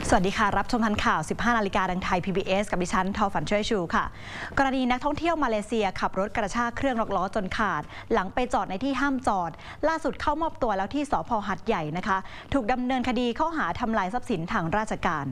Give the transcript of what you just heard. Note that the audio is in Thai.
สวัสดีค่ะรับชมทันข่าว 15 นาฬิกาดังไทย PBS กับดิฉันทอฝันช่วยชูค่ะกรณีนักท่องเที่ยวมาเลเซียขับรถกระชากเครื่องล็อกล้อจนขาดหลังไปจอดในที่ห้ามจอดล่าสุดเข้ามอบตัวแล้วที่สภ.หาดใหญ่นะคะถูกดำเนินคดีข้อหาทำลายทรัพย์สินทางราชการ